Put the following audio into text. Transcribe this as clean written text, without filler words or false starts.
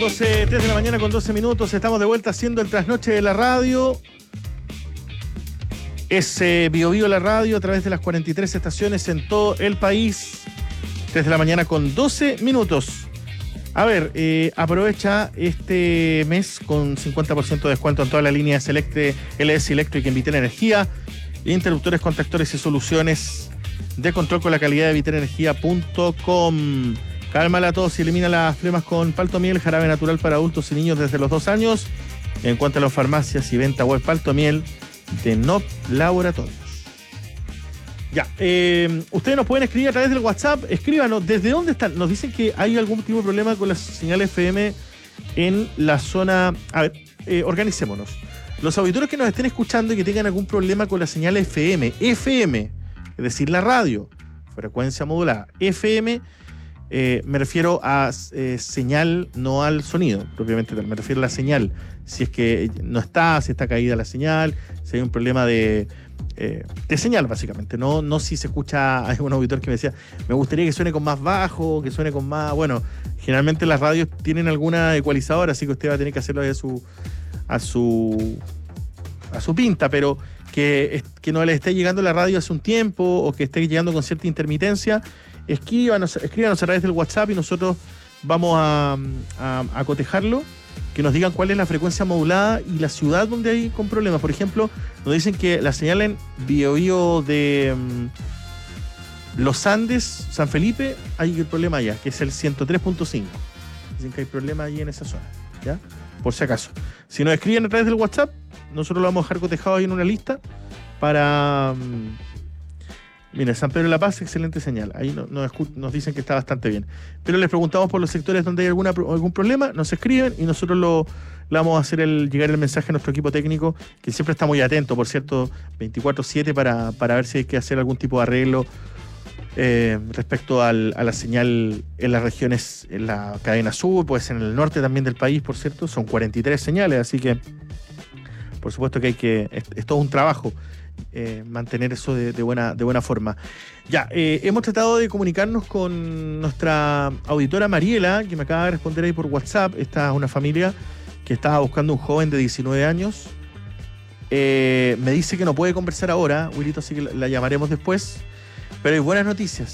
3 de la mañana con 12 minutos, estamos de vuelta haciendo el trasnoche de la radio. Es Bio Bio la radio a través de las 43 estaciones en todo el país. 3 de la mañana con 12 minutos. A ver, aprovecha este mes con 50% de descuento en toda la línea LS Electric en Vitel Energía, interruptores, contactores y soluciones de control con la calidad de vitelenergia.com. Calma la tos y elimina las flemas con Paltomiel, jarabe natural para adultos y niños desde los 2 años. En cuanto a las farmacias y venta web, Paltomiel de NOP Laboratorios. Ya, ustedes nos pueden escribir a través del WhatsApp. Escríbanos, ¿desde dónde están? Nos dicen que hay algún tipo de problema con la señal FM en la zona. A ver, organicémonos. Los auditores que nos estén escuchando y que tengan algún problema con la señal FM, es decir, la radio, frecuencia modulada, FM, me refiero a señal, no al sonido, propiamente tal. Me refiero a la señal. Si es que no está, si está caída la señal, si hay un problema de señal, básicamente. No si se escucha. Hay un auditor que me decía, me gustaría que suene con más bajo, que suene con más. Bueno, generalmente las radios tienen alguna ecualizadora, así que usted va a tener que hacerlo a su pinta, pero que no le esté llegando la radio hace un tiempo o que esté llegando con cierta intermitencia. Escríbanos a través del WhatsApp y nosotros vamos a cotejarlo, que nos digan cuál es la frecuencia modulada y la ciudad donde hay con problemas. Por ejemplo, nos dicen que la señal en Bio Bio de Los Andes, San Felipe, hay el problema allá, que es el 103.5. Dicen que hay problema allí en esa zona, ¿ya? Por si acaso. Si nos escriben a través del WhatsApp, nosotros lo vamos a dejar cotejado ahí en una lista para... Mira, San Pedro de la Paz, excelente señal. Ahí nos dicen que está bastante bien. Pero les preguntamos por los sectores donde hay algún problema, nos escriben y nosotros le vamos a hacer llegar el mensaje a nuestro equipo técnico, que siempre está muy atento, por cierto, 24/7 para ver si hay que hacer algún tipo de arreglo respecto a la señal en las regiones, en la cadena sur, pues en el norte también del país, por cierto. Son 43 señales, así que por supuesto que es todo un trabajo. Mantener eso de buena forma. Ya, hemos tratado de comunicarnos con nuestra auditora Mariela, que me acaba de responder ahí por WhatsApp. Esta es una familia que estaba buscando un joven de 19 años. Me dice que no puede conversar ahora, Wilito, así que la llamaremos después. Pero hay buenas noticias.